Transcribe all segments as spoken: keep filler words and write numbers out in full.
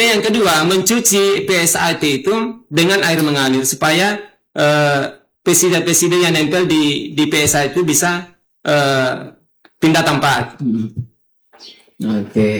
Kemudian yang kedua, mencuci P S A T itu dengan air mengalir supaya uh, pestisida-pestisida yang nempel di di P S A itu bisa uh, pindah tempat. Hmm. Oke. Okay.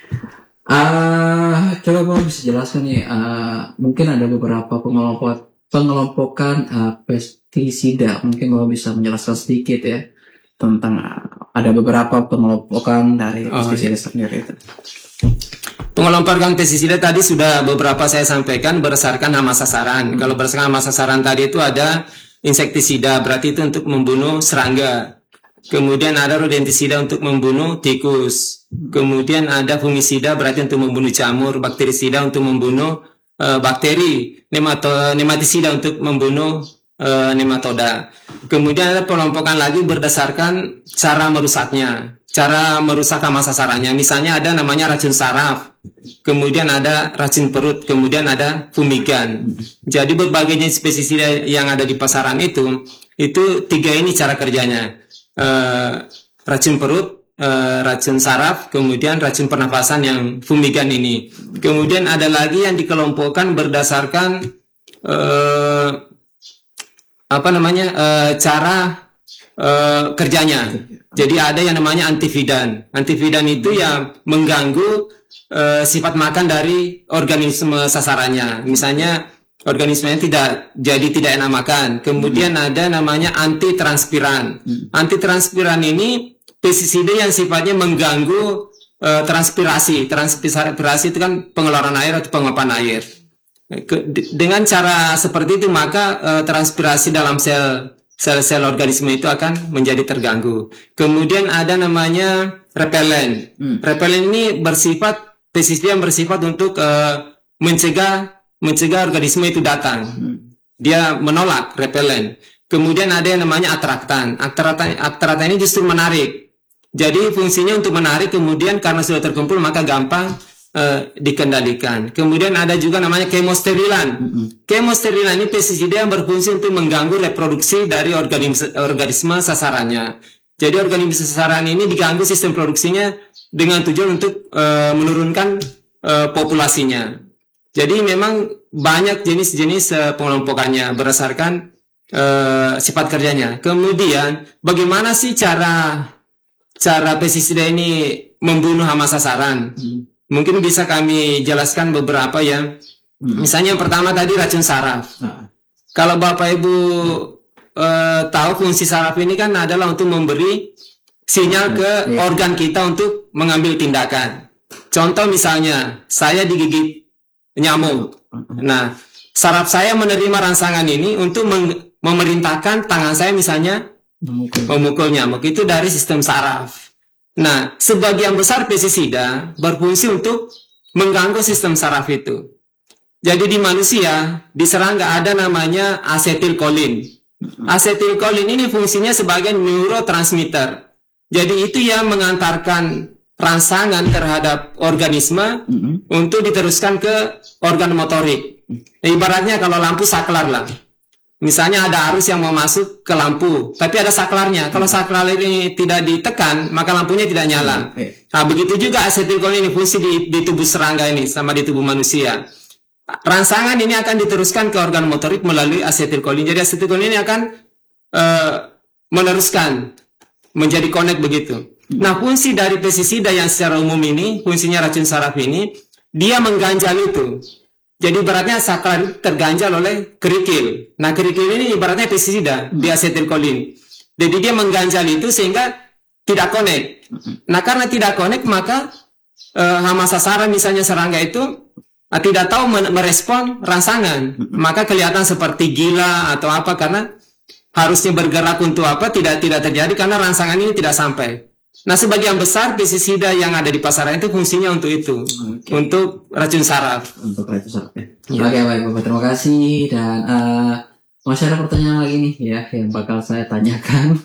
Uh, coba Bang bisa jelaskan nih, uh, mungkin ada beberapa pengelompok pengelompokan uh, pestisida, mungkin Bang bisa menjelaskan sedikit ya tentang uh, ada beberapa pengelompokan dari pestisida oh, iya. sendiri itu. Pengelompokan pestisida tadi sudah beberapa saya sampaikan berdasarkan nama sasaran. Hmm. Kalau berdasarkan nama sasaran tadi itu ada insektisida, berarti itu untuk membunuh serangga. Kemudian ada rodentisida untuk membunuh tikus. Kemudian ada fungisida berarti untuk membunuh jamur, bakterisida untuk membunuh uh, bakteri, nemato, nematisida untuk membunuh uh, nematoda. Kemudian ada pengelompokan lagi berdasarkan cara merusaknya. Cara merusak hama sasarannya, misalnya ada namanya racun saraf, kemudian ada racun perut, kemudian ada fumigan. Jadi berbagai jenis pestisida yang ada di pasaran itu, itu tiga ini cara kerjanya. Uh, racun perut, uh, racun saraf, kemudian racun pernafasan yang fumigan ini. Kemudian ada lagi yang dikelompokkan berdasarkan uh, apa namanya uh, cara uh, kerjanya. Jadi ada yang namanya antividan. Antividan itu yang mengganggu uh, sifat makan dari organisme sasarannya. Misalnya organismenya tidak jadi tidak enak makan. Kemudian hmm. ada namanya antitranspiran. Hmm. Antitranspiran ini pestisida yang sifatnya mengganggu uh, transpirasi. Transpirasi itu kan pengeluaran air atau penguapan air. Ke, dengan cara seperti itu maka uh, transpirasi dalam sel sel-sel organisme itu akan menjadi terganggu. Kemudian ada namanya repelen. Hmm. Repelen ini bersifat pestisida yang bersifat untuk uh, mencegah mencegah organisme itu datang. Hmm. Dia menolak repelen. Kemudian ada yang namanya atraktan. Atraktan, atraktan ini justru menarik. Jadi fungsinya untuk menarik, kemudian karena sudah terkumpul maka gampang uh, dikendalikan. Kemudian ada juga namanya kemosterilan. Mm-hmm. Kemosterilan ini pestisida yang berfungsi untuk mengganggu reproduksi dari organisme, organisme sasarannya. Jadi organisme sasaran ini diganggu sistem produksinya dengan tujuan untuk uh, menurunkan uh, populasinya. Jadi memang banyak jenis-jenis uh, pengelompokannya berdasarkan uh, sifat kerjanya. Kemudian bagaimana sih cara cara pestisida ini membunuh hama sasaran? Hmm. Mungkin bisa kami jelaskan beberapa ya. Hmm. Misalnya yang pertama tadi racun saraf. Hmm. Kalau Bapak Ibu uh, tahu fungsi saraf ini kan adalah untuk memberi sinyal ke hmm. organ kita untuk mengambil tindakan. Contoh misalnya saya digigit nyamuk. Nah, saraf saya menerima rangsangan ini untuk mem- memerintahkan tangan saya misalnya memukul. memukul nyamuk. Itu dari sistem saraf. Nah, sebagian besar pestisida berfungsi untuk mengganggu sistem saraf itu. Jadi di manusia, di serangga ada namanya asetilkolin. Asetilkolin ini fungsinya sebagai neurotransmitter. Jadi itu yang mengantarkan rangsangan terhadap organisme mm-hmm. untuk diteruskan ke organ motorik. Ibaratnya kalau lampu saklar lah. Misalnya ada arus yang mau masuk ke lampu, tapi ada saklarnya. Kalau saklar ini tidak ditekan, maka lampunya tidak nyala. Nah, begitu juga asetilkolin ini fungsi di, di tubuh serangga ini sama di tubuh manusia. Rangsangan ini akan diteruskan ke organ motorik melalui asetilkolin. Jadi asetilkolin ini akan uh, meneruskan, menjadi connect begitu. Nah, fungsi dari pestisida yang secara umum ini, fungsinya racun saraf ini, dia mengganjal itu. Jadi ibaratnya saklar terganjal oleh kerikil. Nah, kerikil ini ibaratnya pestisida di asetilkolin. Jadi dia mengganjal itu sehingga tidak connect. Nah, karena tidak connect maka uh, hama sasaran misalnya serangga itu uh, tidak tahu merespon rangsangan. Maka kelihatan seperti gila atau apa karena harusnya bergerak untuk apa tidak tidak terjadi karena rangsangan ini tidak sampai. Nah, sebagian besar pestisida yang ada di pasaran itu fungsinya untuk itu, okay. Untuk racun saraf. Untuk racun saraf ya. Ya. Oke, baik Bapak, terima kasih. Dan uh, masih ada pertanyaan lagi nih ya yang bakal saya tanyakan.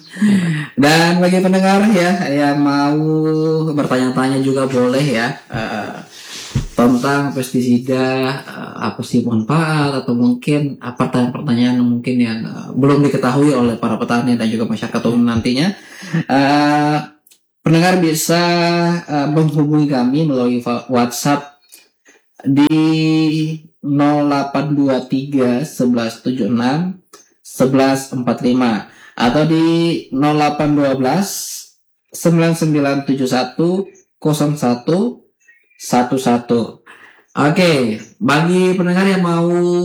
Dan bagi pendengar ya yang mau bertanya-tanya juga boleh ya uh, tentang pestisida, uh, apa sih manfaat atau mungkin uh, pertanyaan-pertanyaan mungkin yang uh, belum diketahui oleh para petani dan juga masyarakat umum nantinya. Uh, Pendengar bisa uh, menghubungi kami melalui WhatsApp di nol delapan dua tiga sebelas tujuh enam sebelas empat lima atau di nol delapan dua belas sembilan sembilan tujuh satu nol satu satu satu. Oke, bagi pendengar yang mau